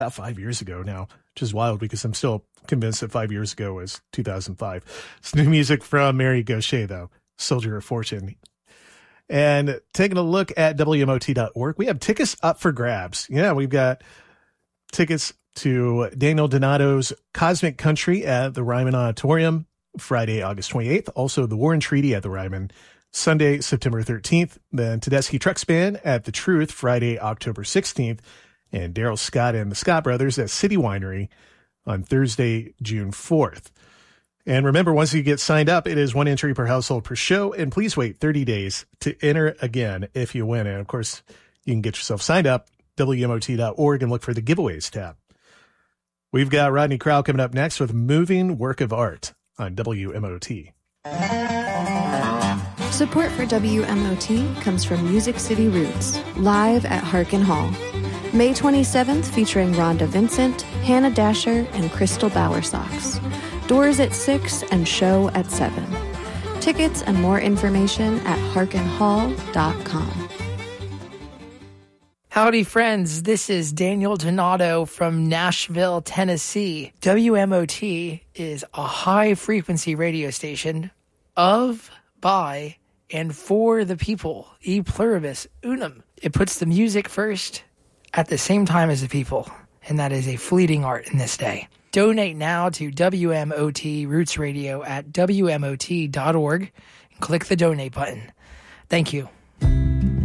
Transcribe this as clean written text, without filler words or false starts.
about 5 years ago now, which is wild because I'm still convinced that 5 years ago was 2005. It's new music from Mary Gauthier, though, Soldier of Fortune. And taking a look at WMOT.org, we have tickets up for grabs. Yeah, we've got tickets to Daniel Donato's Cosmic Country at the Ryman Auditorium, Friday, August 28th. Also, the War and Treaty at the Ryman, Sunday, September 13th. Then Tedeschi Trucks Band at The Truth, Friday, October 16th. And Daryl Scott and the Scott Brothers at City Winery on Thursday, June 4th. And remember, once you get signed up, it is one entry per household per show. And please wait 30 days to enter again if you win. And of course, you can get yourself signed up, WMOT.org, and look for the giveaways tab. We've got Rodney Crowell coming up next with Moving Work of Art on WMOT. Support for WMOT comes from Music City Roots, live at Harkin Hall. May 27th, featuring Rhonda Vincent, Hannah Dasher, and Crystal Bowersox. Doors at 6 and show at 7. Tickets and more information at harkinhall.com. Howdy, friends. This is Daniel Donato from Nashville, Tennessee. WMOT is a high-frequency radio station of, by, and for the people. E pluribus unum. It puts the music first at the same time as the people, and that is a fleeting art in this day. Donate now to WMOT Roots Radio at WMOT.org and click the donate button. Thank you.